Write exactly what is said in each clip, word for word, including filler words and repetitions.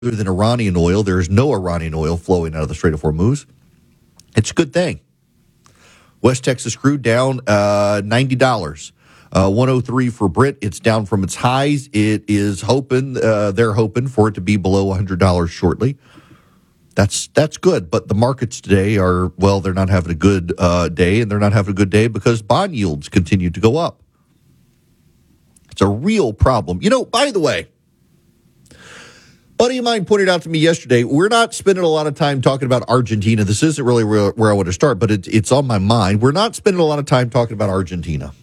than Iranian oil. There's no Iranian oil flowing out of the Strait of Hormuz. It's a good thing. West Texas crude down uh, ninety dollars. Uh, one oh three for Brit. It's down from its highs. It is hoping, uh, they're hoping for it to be below one hundred dollars shortly. That's that's good. But the markets today are, well, they're not having a good uh, day, and they're not having a good day because bond yields continue to go up. It's a real problem. You know, by the way, a buddy of mine pointed out to me yesterday, we're not spending a lot of time talking about Argentina. This isn't really where, where I want to start, but it, it's on my mind. We're not spending a lot of time talking about Argentina.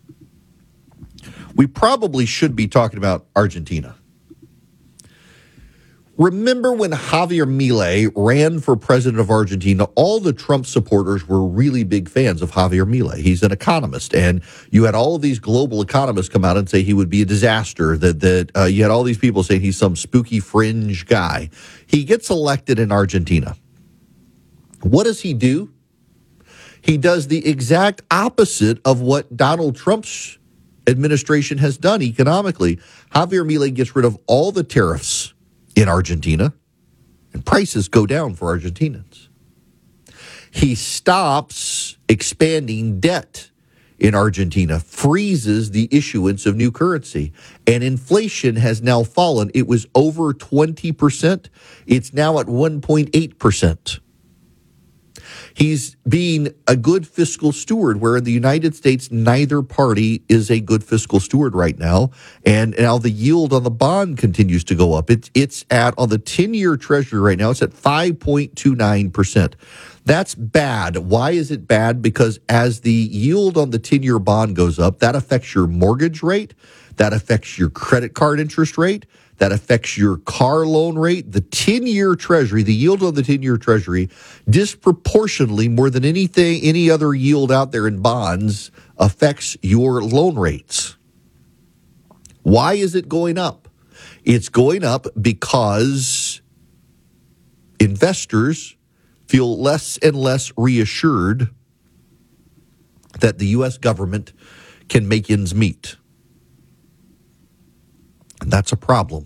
We probably should be talking about Argentina. Remember when Javier Milei ran for president of Argentina, all the Trump supporters were really big fans of Javier Milei. He's an economist, and you had all of these global economists come out and say he would be a disaster, that that uh, you had all these people saying he's some spooky fringe guy. He gets elected in Argentina. What does he do? He does the exact opposite of what Donald Trump's administration has done economically. Javier Milei gets rid of all the tariffs in Argentina, and prices go down for Argentinians. He stops expanding debt in Argentina, freezes the issuance of new currency, and inflation has now fallen. It was over twenty percent. It's now at one point eight percent. He's being a good fiscal steward, where in the United States, neither party is a good fiscal steward right now. And now the yield on the bond continues to go up. It's, it's at, on the ten-year Treasury right now, it's at five point two nine percent. That's bad. Why is it bad? Because as the yield on the ten-year bond goes up, that affects your mortgage rate, that affects your credit card interest rate, that affects your car loan rate. The ten-year Treasury, the yield on the ten-year Treasury, disproportionately more than anything, any other yield out there in bonds, affects your loan rates. Why is it going up? It's going up because investors feel less and less reassured that the U S government can make ends meet. And that's a problem.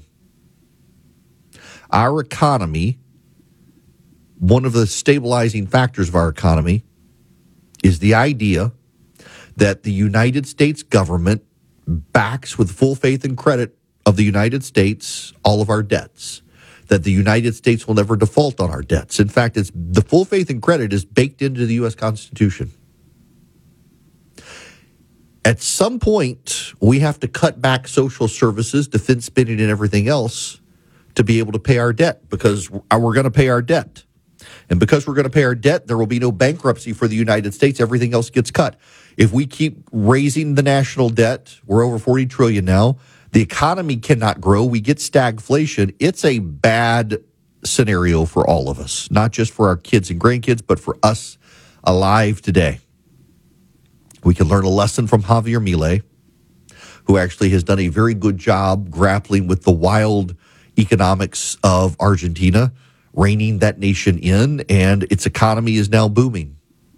Our economy, one of the stabilizing factors of our economy, is the idea that the United States government backs with full faith and credit of the United States all of our debts, that the United States will never default on our debts. In fact, it's the full faith and credit is baked into the U S Constitution. At some point, we have to cut back social services, defense spending, and everything else to be able to pay our debt, because we're going to pay our debt. And because we're going to pay our debt, there will be no bankruptcy for the United States. Everything else gets cut. If we keep raising the national debt, we're over forty trillion dollars now, the economy cannot grow, we get stagflation. It's a bad scenario for all of us, not just for our kids and grandkids, but for us alive today. We can learn a lesson from Javier Milei, who actually has done a very good job grappling with the wild economics of Argentina, reining that nation in, and its economy is now booming.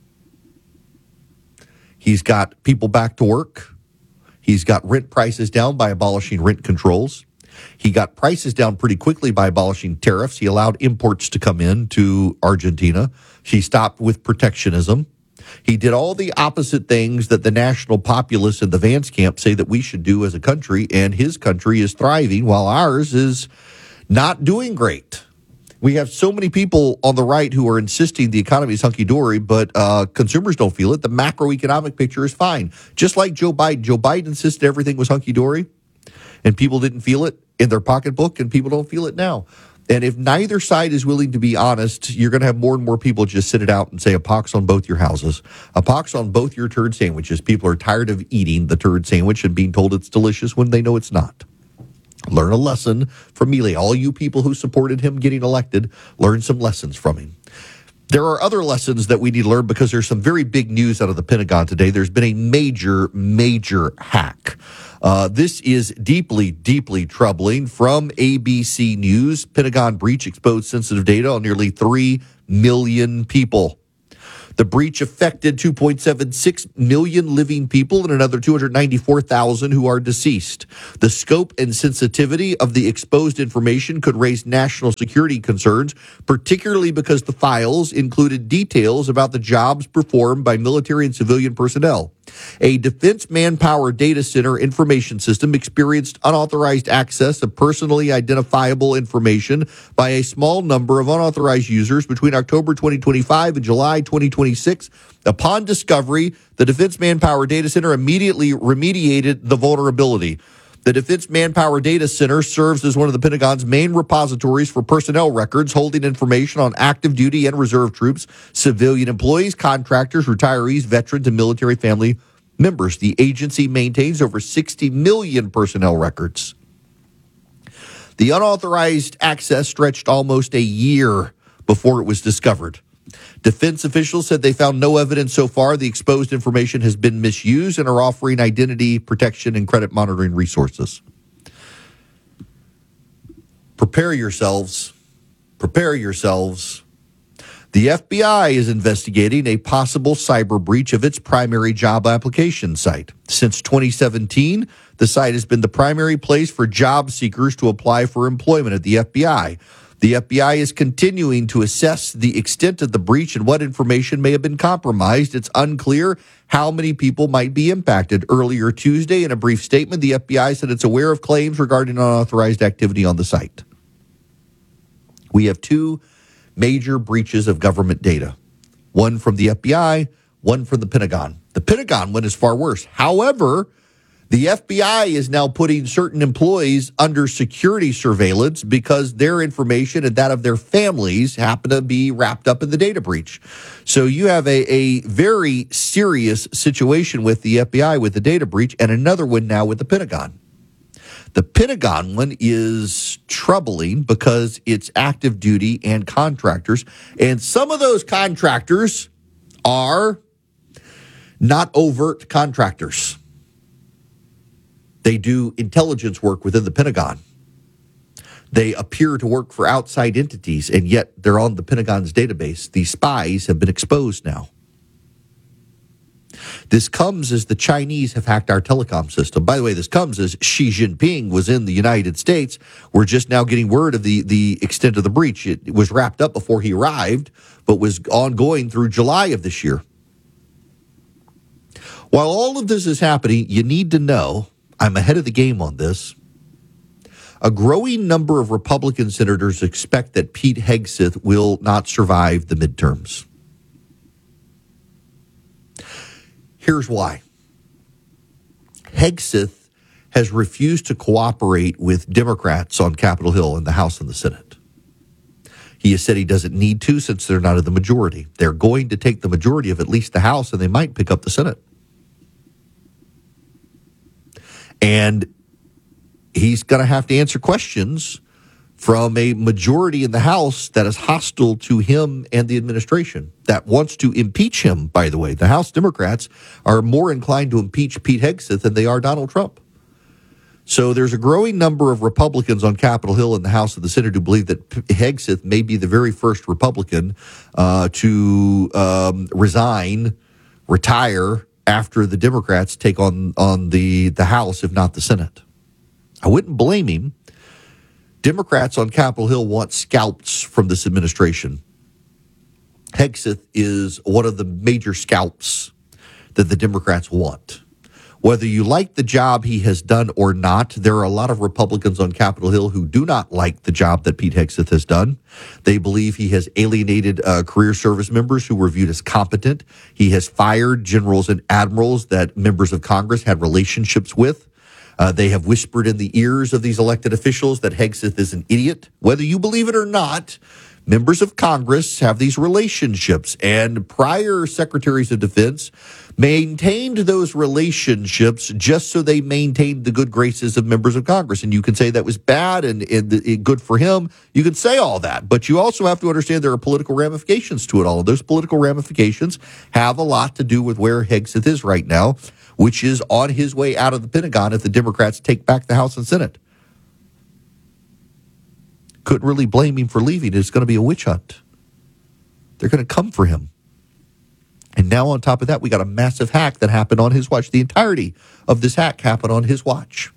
He's got people back to work. He's got rent prices down by abolishing rent controls. He got prices down pretty quickly by abolishing tariffs. He allowed imports to come in to Argentina. He stopped with protectionism. He did all the opposite things that the national populists in the Vance camp say that we should do as a country, and his country is thriving while ours is not doing great. We have so many people on the right who are insisting the economy is hunky-dory, but uh, consumers don't feel it. The macroeconomic picture is fine. Just like Joe Biden. Joe Biden insisted everything was hunky-dory, and people didn't feel it in their pocketbook, and people don't feel it now. And if neither side is willing to be honest, you're going to have more and more people just sit it out and say a pox on both your houses, a pox on both your turd sandwiches. People are tired of eating the turd sandwich and being told it's delicious when they know it's not. Learn a lesson from Milei. All you people who supported him getting elected, learn some lessons from him. There are other lessons that we need to learn because there's some very big news out of the Pentagon today. There's been a major, major hack. Uh, this is deeply, deeply troubling. From A B C News, Pentagon breach exposed sensitive data on nearly three million people. The breach affected two point seven six million living people and another two hundred ninety-four thousand who are deceased. The scope and sensitivity of the exposed information could raise national security concerns, particularly because the files included details about the jobs performed by military and civilian personnel. A Defense Manpower Data Center information system experienced unauthorized access of personally identifiable information by a small number of unauthorized users between October twenty twenty-five and July twenty twenty-six. Upon discovery, the Defense Manpower Data Center immediately remediated the vulnerability. The Defense Manpower Data Center serves as one of the Pentagon's main repositories for personnel records holding information on active duty and reserve troops, civilian employees, contractors, retirees, veterans, and military family members. The agency maintains over sixty million personnel records. The unauthorized access stretched almost a year before it was discovered. Defense officials said they found no evidence so far the exposed information has been misused and are offering identity protection and credit monitoring resources. Prepare yourselves. Prepare yourselves. The F B I is investigating a possible cyber breach of its primary job application site. Since twenty seventeen, the site has been the primary place for job seekers to apply for employment at the F B I. The F B I is continuing to assess the extent of the breach and what information may have been compromised. It's unclear how many people might be impacted. Earlier Tuesday, in a brief statement, the F B I said it's aware of claims regarding unauthorized activity on the site. We have two major breaches of government data, one from the F B I, one from the Pentagon. The Pentagon one is far worse. However, the F B I is now putting certain employees under security surveillance because their information and that of their families happen to be wrapped up in the data breach. So you have a, a very serious situation with the F B I with the data breach and another one now with the Pentagon. The Pentagon one is troubling because it's active duty and contractors, and some of those contractors are not overt contractors. They do intelligence work within the Pentagon. They appear to work for outside entities, and yet they're on the Pentagon's database. These spies have been exposed now. This comes as the Chinese have hacked our telecom system. By the way, this comes as Xi Jinping was in the United States. We're just now getting word of the, the extent of the breach. It was wrapped up before he arrived, but was ongoing through July of this year. While all of this is happening, you need to know, I'm ahead of the game on this. A growing number of Republican senators expect that Pete Hegseth will not survive the midterms. Here's why. Hegseth has refused to cooperate with Democrats on Capitol Hill in the House and the Senate. He has said he doesn't need to since they're not in the majority. They're going to take the majority of at least the House, and they might pick up the Senate. And he's going to have to answer questions from a majority in the House that is hostile to him and the administration, that wants to impeach him, by the way. The House Democrats are more inclined to impeach Pete Hegseth than they are Donald Trump. So there's a growing number of Republicans on Capitol Hill in the House and the Senate who believe that Hegseth may be the very first Republican uh, to um, resign, retire, after the Democrats take on, on the, the House, if not the Senate. I wouldn't blame him. Democrats on Capitol Hill want scalps from this administration. Hegseth is one of the major scalps that the Democrats want. Whether you like the job he has done or not, there are a lot of Republicans on Capitol Hill who do not like the job that Pete Hegseth has done. They believe he has alienated uh, career service members who were viewed as competent. He has fired generals and admirals that members of Congress had relationships with. Uh, they have whispered in the ears of these elected officials that Hegseth is an idiot. Whether you believe it or not, members of Congress have these relationships, and prior secretaries of defense maintained those relationships just so they maintained the good graces of members of Congress. And you can say that was bad and, and, and good for him. You can say all that, but you also have to understand there are political ramifications to it all. And those political ramifications have a lot to do with where Hegseth is right now, which is on his way out of the Pentagon if the Democrats take back the House and Senate. Couldn't really blame him for leaving. It's going to be a witch hunt. They're going to come for him. And now on top of that, we got a massive hack that happened on his watch. The entirety of this hack happened on his watch.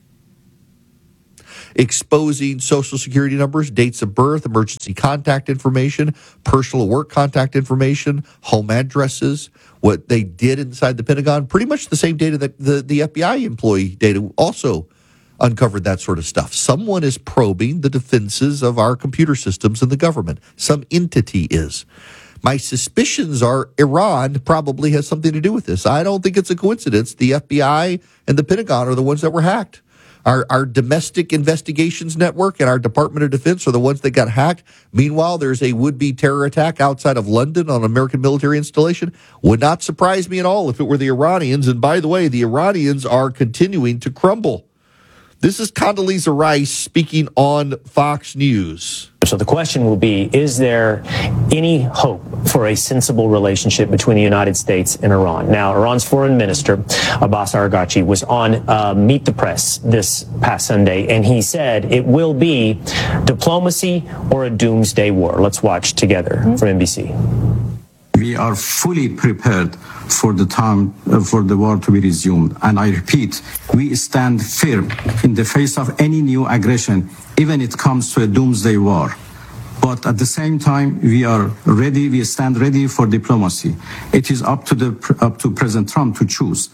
Exposing social security numbers, dates of birth, emergency contact information, personal work contact information, home addresses, what they did inside the Pentagon, pretty much the same data that the, the F B I employee data also uncovered that sort of stuff. Someone is probing the defenses of our computer systems in the government. Some entity is. My suspicions are Iran probably has something to do with this. I don't think it's a coincidence. The F B I and the Pentagon are the ones that were hacked. Our, our domestic investigations network and our Department of Defense are the ones that got hacked. Meanwhile, there's a would-be terror attack outside of London on an American military installation. Would not surprise me at all if it were the Iranians. And by the way, the Iranians are continuing to crumble. This is Condoleezza Rice speaking on Fox News. So the question will be, is there any hope for a sensible relationship between the United States and Iran? Now, Iran's foreign minister, Abbas Araghchi, was on uh, Meet the Press this past Sunday, and he said it will be diplomacy or a doomsday war. Let's watch together mm-hmm. from N B C. We are fully prepared for the time uh, for the war to be resumed. And I repeat, we stand firm in the face of any new aggression, even if it comes to a doomsday war. But at the same time, we are ready, we stand ready for diplomacy. It is up to the up to President Trump to choose.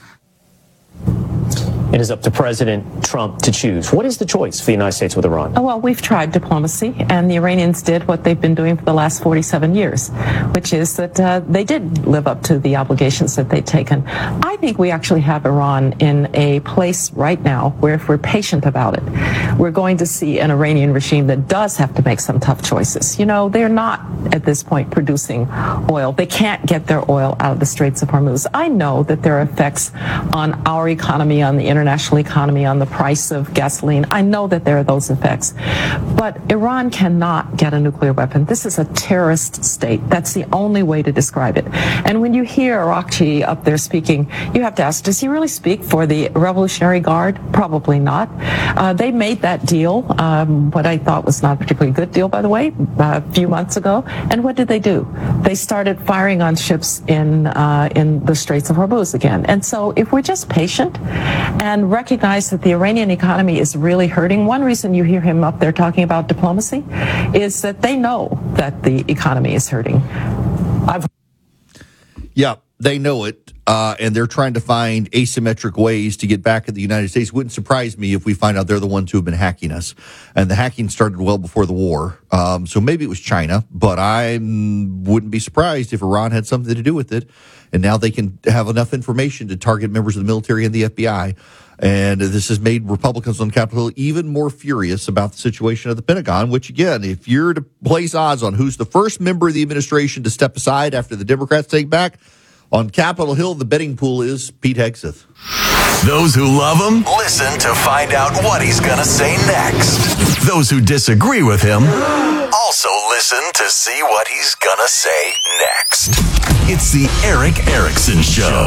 It is up to President Trump to choose. What is the choice for the United States with Iran? Oh, well, we've tried diplomacy, and the Iranians did what they've been doing for the last forty-seven years, which is that uh, they did live up to the obligations that they'd taken. I think we actually have Iran in a place right now where if we're patient about it, we're going to see an Iranian regime that does have to make some tough choices. You know, they're not at this point producing oil. They can't get their oil out of the Straits of Hormuz. I know that there are effects on our economy, on the international economy, on the price of gasoline. I know that there are those effects. But Iran cannot get a nuclear weapon. This is a terrorist state. That's the only way to describe it. And when you hear Araghchi up there speaking, you have to ask, does he really speak for the Revolutionary Guard? Probably not. Uh, they made that deal, um, what I thought was not a particularly good deal, by the way, a few months ago. And what did they do? They started firing on ships in uh, in the Straits of Hormuz again. And so if we're just patient and recognize that the Iranian economy is really hurting, one reason you hear him up there talking about diplomacy is that they know that the economy is hurting. I've Yeah, they know it, uh, and they're trying to find asymmetric ways to get back at the United States. Wouldn't surprise me if we find out they're the ones who have been hacking us. And the hacking started well before the war, um, so maybe it was China, but I wouldn't be surprised if Iran had something to do with it. And now they can have enough information to target members of the military and the F B I. And this has made Republicans on Capitol Hill even more furious about the situation of the Pentagon, which, again, if you're to place odds on who's the first member of the administration to step aside after the Democrats take back, on Capitol Hill, the betting pool is Pete Hegseth. Those who love him, listen to find out what he's going to say next. Those who disagree with him, also listen to see what he's going to say next. It's the Erick Erickson Show.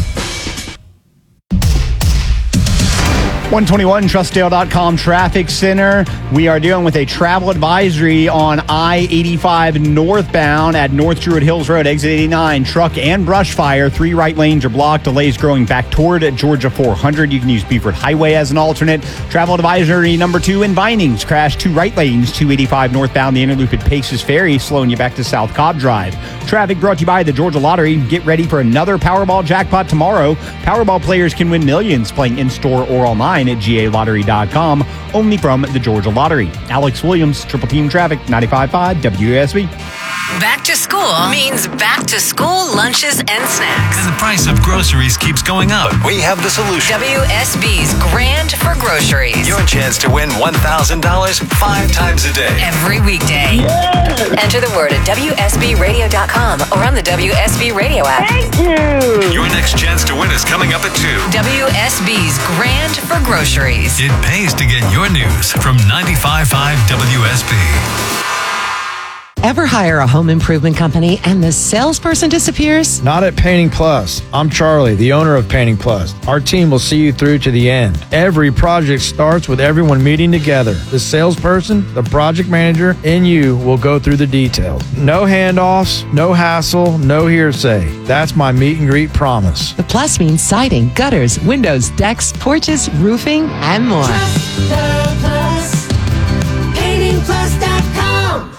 one twenty-one Trustdale dot com Traffic Center. We are dealing with a travel advisory on I eighty-five northbound at North Druid Hills Road, exit eighty-nine. Truck and brush fire. Three right lanes are blocked. Delays growing back toward Georgia four hundred. You can use Beaufort Highway as an alternate. Travel advisory number two in Vinings. Crash two right lanes. two eighty-five northbound. The inner loop at Paces Ferry, slowing you back to South Cobb Drive. Traffic brought to you by the Georgia Lottery. Get ready for another Powerball jackpot tomorrow. Powerball players can win millions playing in-store or online at G A lottery dot com, only from the Georgia Lottery. Alex Williams, Triple Team Traffic, ninety-five point five W S B. Back to school means back to school lunches and snacks. And the price of groceries keeps going up. But we have the solution. W S B's Grand for Groceries. Your chance to win one thousand dollars five times a day. Every weekday. Yeah. Enter the word at W S B radio dot com or on the W S B Radio app. Thank you. Your next chance to win is coming up at two. W S B's Grand for Groceries. It pays to get your news from ninety-five point five W S B. Ever hire a home improvement company and the salesperson disappears? Not at Painting Plus. I'm Charlie, the owner of Painting Plus. Our team will see you through to the end. Every project starts with everyone meeting together. The salesperson, the project manager, and you will go through the details. No handoffs, no hassle, no hearsay. That's my meet and greet promise. The Plus means siding, gutters, windows, decks, porches, roofing, and more. Trust the Plus. painting plus dot com.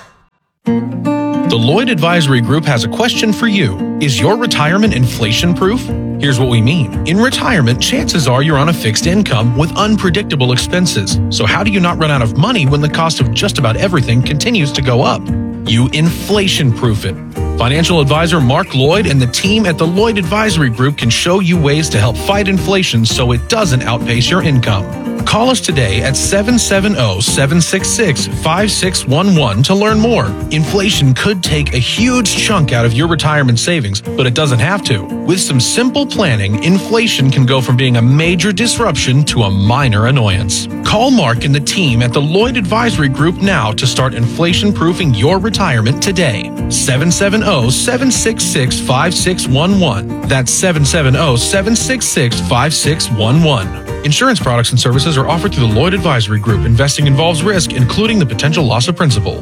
The Lloyd Advisory Group has a question for you. Is your retirement inflation-proof? Here's what we mean. In retirement, chances are you're on a fixed income with unpredictable expenses. So how do you not run out of money when the cost of just about everything continues to go up? You inflation-proof it. Financial advisor Mark Lloyd and the team at the Lloyd Advisory Group can show you ways to help fight inflation so it doesn't outpace your income. Call us today at seven seven zero, seven six six, five six one one to learn more. Inflation could take a huge chunk out of your retirement savings, but it doesn't have to. With some simple planning, inflation can go from being a major disruption to a minor annoyance. Call Mark and the team at the Lloyd Advisory Group now to start inflation-proofing your retirement today. seven seven zero, seven six six, five six one one. That's seven seven zero, seven six six, five six one one. Insurance products and services are offered through the Lloyd Advisory Group. Investing involves risk, including the potential loss of principal.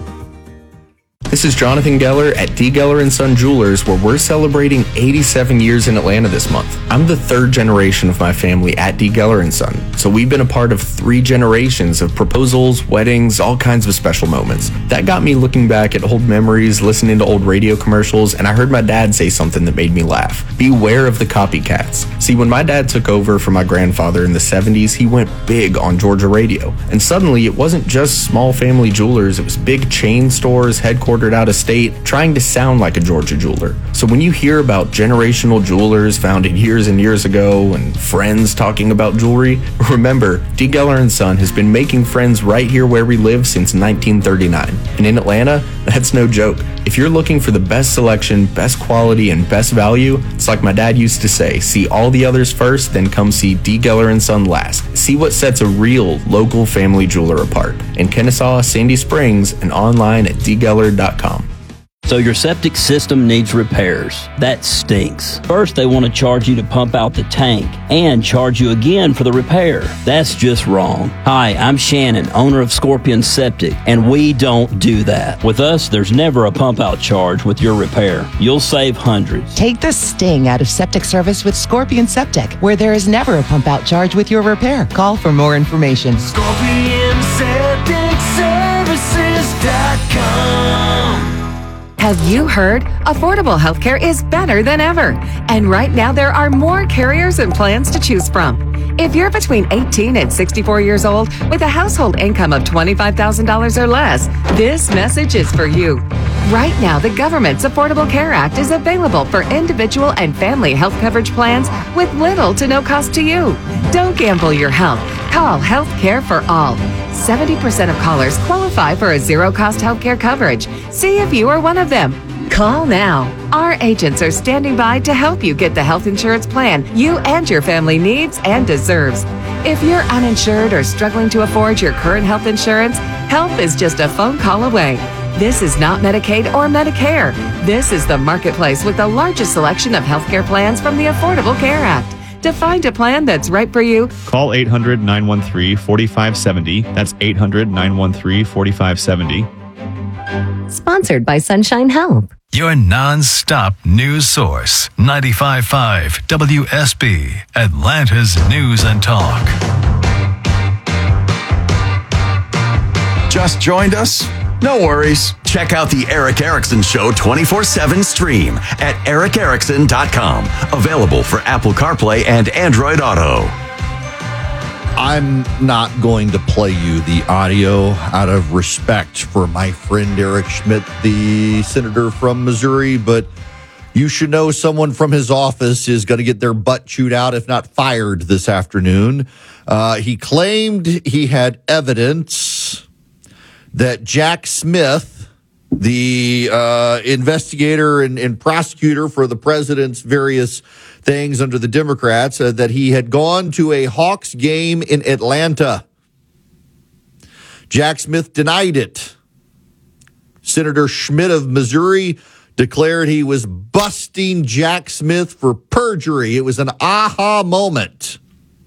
This is Jonathan Geller at D. Geller and Son Jewelers, where we're celebrating eighty-seven years in Atlanta this month. I'm the third generation of my family at D. Geller and Son, so we've been a part of three generations of proposals, weddings, all kinds of special moments. That got me looking back at old memories, listening to old radio commercials, and I heard my dad say something that made me laugh. Beware of the copycats. See, when my dad took over for my grandfather in the seventies, he went big on Georgia radio. And suddenly, it wasn't just small family jewelers, it was big chain stores, headquarters out of state, trying to sound like a Georgia jeweler. So when you hear about generational jewelers founded years and years ago and friends talking about jewelry, remember, D. Geller and Son has been making friends right here where we live since nineteen thirty-nine. And in Atlanta, that's no joke. If you're looking for the best selection, best quality, and best value, it's like my dad used to say, see all the others first, then come see D. Geller and Son last. See what sets a real local family jeweler apart. In Kennesaw, Sandy Springs, and online at d geller dot com. So your septic system needs repairs. That stinks. First, they want to charge you to pump out the tank and charge you again for the repair. That's just wrong. Hi, I'm Shannon, owner of Scorpion Septic, and we don't do that. With us, there's never a pump out charge with your repair. You'll save hundreds. Take the sting out of septic service with Scorpion Septic, where there is never a pump out charge with your repair. Call for more information. Scorpion Septic Services dot com. Have you heard? Affordable healthcare is better than ever. And right now, there are more carriers and plans to choose from. If you're between eighteen and sixty-four years old with a household income of twenty-five thousand dollars or less, this message is for you. Right now, the government's Affordable Care Act is available for individual and family health coverage plans with little to no cost to you. Don't gamble your health. Call Health Care for All. seventy percent of callers qualify for a zero-cost health care coverage. See if you are one of them. Call now. Our agents are standing by to help you get the health insurance plan you and your family needs and deserves. If you're uninsured or struggling to afford your current health insurance, help is just a phone call away. This is not Medicaid or Medicare. This is the marketplace with the largest selection of healthcare plans from the Affordable Care Act. To find a plan that's right for you, call eight hundred, nine one three, four five seven zero. That's eight hundred, nine one three, four five seven zero. Sponsored by Sunshine Health. Your non-stop news source. ninety-five point five W S B, Atlanta's News and Talk. Just joined us? No worries. Check out the Eric Erickson Show twenty-four seven stream at eric erickson dot com. Available for Apple CarPlay and Android Auto. I'm not going to play you the audio out of respect for my friend Eric Schmidt, the senator from Missouri, but you should know someone from his office is going to get their butt chewed out, if not fired, this afternoon. Uh, he claimed he had evidence that Jack Smith, the uh, investigator and, and prosecutor for the president's various things under the Democrats, uh, that he had gone to a Hawks game in Atlanta. Jack Smith denied it. Senator Schmidt of Missouri declared he was busting Jack Smith for perjury. It was an aha moment.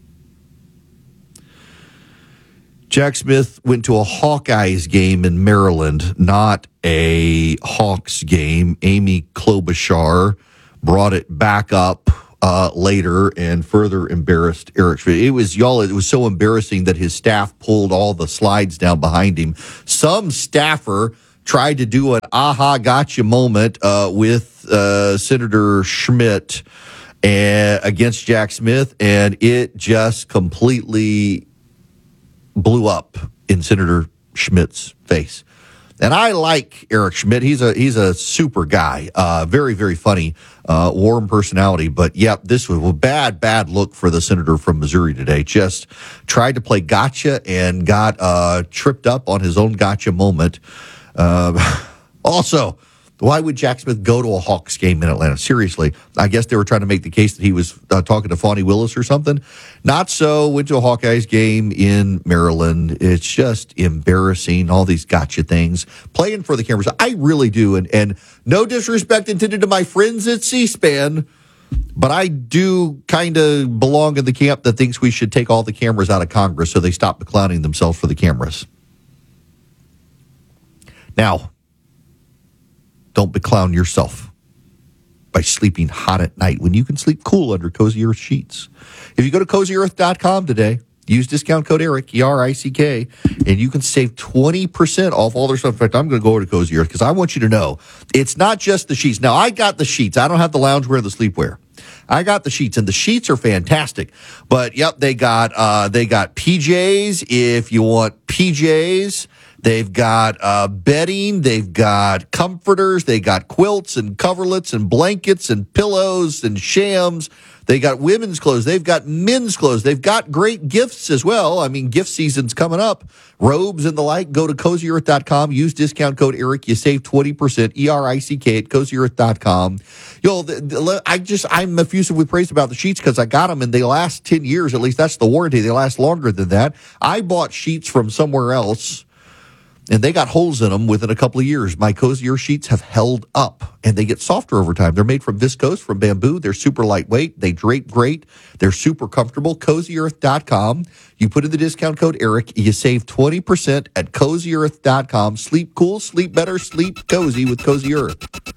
Jack Smith went to a Hawkeyes game in Maryland, not a Hawks game. Amy Klobuchar brought it back up uh, later and further embarrassed Eric Schmidt. It was, y'all, it was so embarrassing that his staff pulled all the slides down behind him. Some staffer tried to do an aha gotcha moment uh, with uh, Senator Schmidt and, against Jack Smith, and it just completely blew up in Senator Schmidt's face. And I like Eric Schmidt. He's a he's a super guy. Uh, very, very funny, uh, warm personality. But, yep, this was a bad, bad look for the senator from Missouri today. Just tried to play gotcha and got uh, tripped up on his own gotcha moment. Uh, also, why would Jack Smith go to a Hawks game in Atlanta? Seriously, I guess they were trying to make the case that he was uh, talking to Fonnie Willis or something. Not so. Went to a Hawkeyes game in Maryland. It's just embarrassing, all these gotcha things. Playing for the cameras. I really do. And, and no disrespect intended to my friends at C-SPAN, but I do kind of belong in the camp that thinks we should take all the cameras out of Congress so they stop clowning themselves for the cameras. Now, don't beclown yourself by sleeping hot at night when you can sleep cool under Cozy Earth sheets. If you go to cozy earth dot com today, use discount code ERIC, E R I C K, and you can save twenty percent off all their stuff. In fact, I'm going to go over to Cozy Earth because I want you to know it's not just the sheets. Now, I got the sheets. I don't have the loungewear or the sleepwear. I got the sheets, and the sheets are fantastic. But, yep, they got uh, they got P Js if you want P Js. They've got uh, bedding, they've got comforters, they got quilts and coverlets and blankets and pillows and shams. They got women's clothes, they've got men's clothes, they've got great gifts as well. I mean, gift season's coming up. Robes and the like. Go to cozy earth dot com, use discount code ERIC, you save twenty percent, E R I C K at cozy earth dot com. Yo, the, the, I just, I'm effusive with praise about the sheets because I got them and they last ten years, at least that's the warranty. They last longer than that. I bought sheets from somewhere else, and they got holes in them within a couple of years. My Cozy Earth sheets have held up, and they get softer over time. They're made from viscose, from bamboo. They're super lightweight. They drape great. They're super comfortable. cozy earth dot com. You put in the discount code ERIC. You save twenty percent at cozy earth dot com. Sleep cool, sleep better, sleep cozy with Cozy Earth.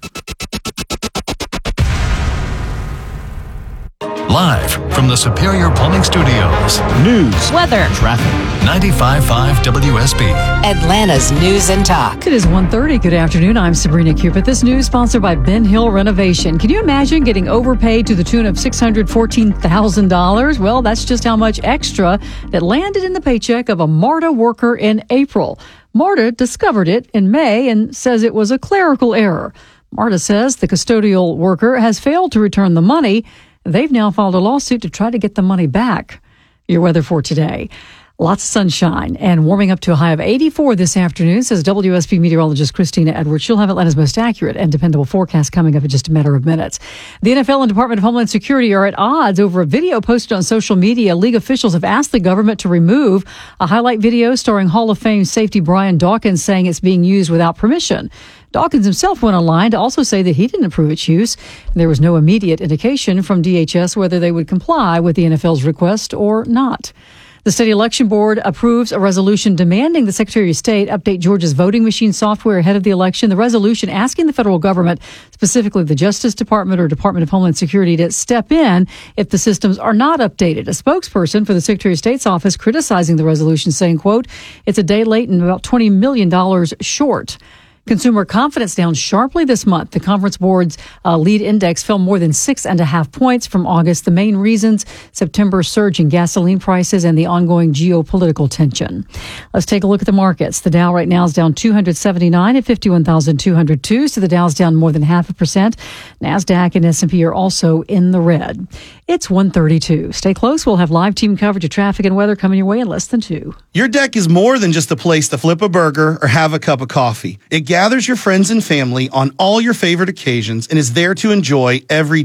Live from the Superior Plumbing Studios. News, weather, traffic. ninety-five point five W S B. Atlanta's News and Talk. It is one thirty. Good afternoon. I'm Sabrina Cupid. This news sponsored by Ben Hill Renovation. Can you imagine getting overpaid to the tune of six hundred fourteen thousand dollars? Well, that's just how much extra that landed in the paycheck of a MARTA worker in April. MARTA discovered it in May and says it was a clerical error. MARTA says the custodial worker has failed to return the money. They've now filed a lawsuit to try to get the money back. Your weather for today. Lots of sunshine and warming up to a high of eighty-four this afternoon, says W S B meteorologist Christina Edwards. She'll have Atlanta's most accurate and dependable forecast coming up in just a matter of minutes. The N F L and Department of Homeland Security are at odds over a video posted on social media. League officials have asked the government to remove a highlight video starring Hall of Fame safety Brian Dawkins, saying it's being used without permission. Dawkins himself went online to also say that he didn't approve its use. There was no immediate indication from D H S whether they would comply with the N F L's request or not. The state election board approves a resolution demanding the Secretary of State update Georgia's voting machine software ahead of the election. The resolution asking the federal government, specifically the Justice Department or Department of Homeland Security, to step in if the systems are not updated. A spokesperson for the Secretary of State's office criticizing the resolution, saying, quote, it's a day late and about twenty million dollars short. Consumer confidence down sharply this month. The Conference Board's uh, lead index fell more than six and a half points from August. The main reasons, September's surge in gasoline prices and the ongoing geopolitical tension. Let's take a look at the markets. The Dow right now is down two hundred seventy-nine at fifty-one thousand two hundred two. So the Dow's down more than half a percent. NASDAQ and S and P are also in the red. It's one thirty-two. Stay close. We'll have live team coverage of traffic and weather coming your way in less than two. Your deck is more than just a place to flip a burger or have a cup of coffee. It gathers your friends and family on all your favorite occasions and is there to enjoy every day.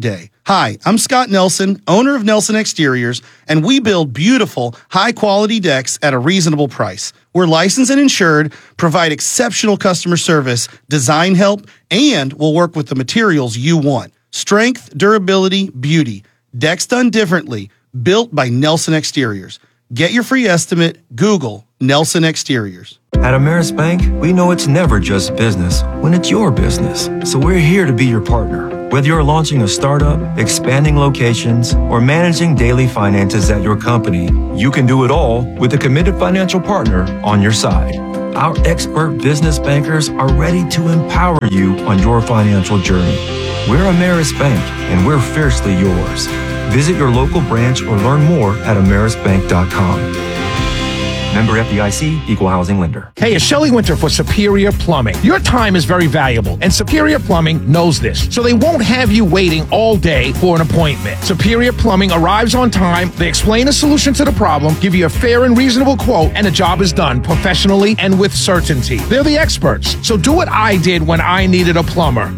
Hi, I'm Scott Nelson, owner of Nelson Exteriors, and we build beautiful, high-quality decks at a reasonable price. We're licensed and insured, provide exceptional customer service, design help, and we'll work with the materials you want. Strength, durability, beauty. Decks done differently. Built by Nelson Exteriors. Get your free estimate. Google Nelson Exteriors. At Ameris Bank, we know it's never just business when it's your business. So we're here to be your partner. Whether you're launching a startup, expanding locations, or managing daily finances at your company, you can do it all with a committed financial partner on your side. Our expert business bankers are ready to empower you on your financial journey. We're Ameris Bank, and we're fiercely yours. Visit your local branch or learn more at ameris bank dot com. Member F D I C, Equal Housing Lender. Hey, it's Shelley Winter for Superior Plumbing. Your time is very valuable, and Superior Plumbing knows this, so they won't have you waiting all day for an appointment. Superior Plumbing arrives on time, they explain a solution to the problem, give you a fair and reasonable quote, and the job is done professionally and with certainty. They're the experts, so do what I did when I needed a plumber.